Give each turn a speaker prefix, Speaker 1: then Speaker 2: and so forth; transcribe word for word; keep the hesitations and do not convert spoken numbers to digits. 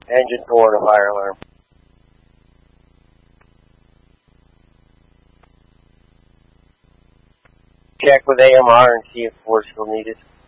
Speaker 1: Engine four to fire alarm. Check with A M R and see if force still needed.